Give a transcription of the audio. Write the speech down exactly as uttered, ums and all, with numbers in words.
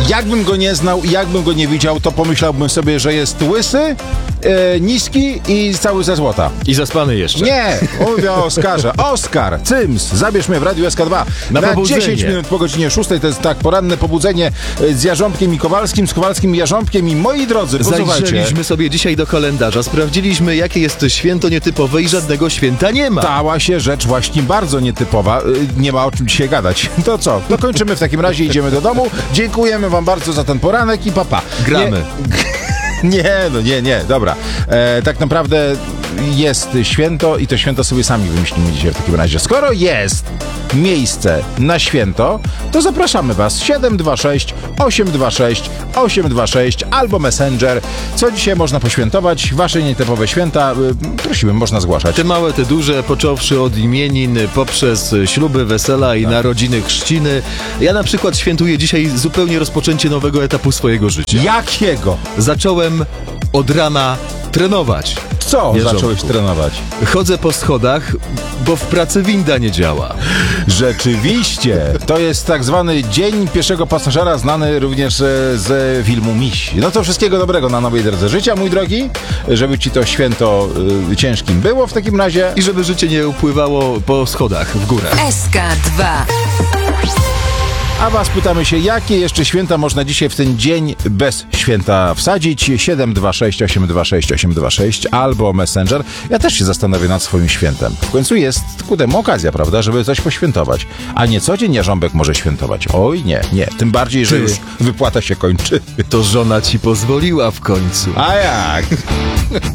Jakbym go nie znał, jakbym go nie widział, to pomyślałbym sobie, że jest łysy, e, niski i cały ze złota. I zaspany jeszcze. Nie, mówię o Oskarze. Oskar, cyms, zabierz mnie w Radiu S K dwa. Na, Na pobudzenie. dziesięć minut po godzinie szóstej, to jest tak poranne pobudzenie z Jarząbkiem i Kowalskim, z Kowalskim i Jarząbkiem i moi drodzy, posłuchajcie. Zajrzeliśmy sobie dzisiaj do kalendarza, sprawdziliśmy, jakie jest to święto nietypowe i żadnego święta nie ma. Stała się rzecz właśnie bardzo nietypowa. Nie ma o czym dzisiaj gadać. To co? To kończymy w takim razie, idziemy do domu. Dziękujemy wam bardzo za ten poranek i papa. Gramy. Nie, nie no nie, nie, dobra. E, tak naprawdę jest święto i to święto sobie sami wymyślimy dzisiaj w takim razie. Skoro jest miejsce na święto, to zapraszamy was siedem dwa sześć osiem dwa sześć osiem dwa sześć albo Messenger. Co dzisiaj można poświętować? Wasze nietypowe święta, y, prosimy, można zgłaszać. Te małe, te duże, począwszy od imienin, poprzez śluby, wesela i Tak. narodziny, chrzciny. Ja na przykład świętuję dzisiaj zupełnie rozpoczęcie nowego etapu swojego życia. Jakiego? Zacząłem od rana trenować. Co Jarząbku. zacząłeś trenować? Chodzę po schodach, bo w pracy winda nie działa. Rzeczywiście, to jest tak zwany Dzień Pieszego Pasażera, znany również e, z filmu Miś. No to wszystkiego dobrego na nowej drodze życia, mój drogi, żeby ci to święto y, ciężkim było w takim razie. I żeby życie nie upływało po schodach w górę. S K dwa. A was pytamy się, jakie jeszcze święta można dzisiaj w ten dzień bez święta wsadzić? siedem dwa sześć osiem dwa sześć osiem dwa sześć albo Messenger. Ja też się zastanowię nad swoim świętem. W końcu jest ku temu okazja, prawda, żeby coś poświętować. A nie co dzień Jarząbek może świętować. Oj nie, nie. Tym bardziej, że Ty. już wypłata się kończy. To żona ci pozwoliła w końcu. A jak?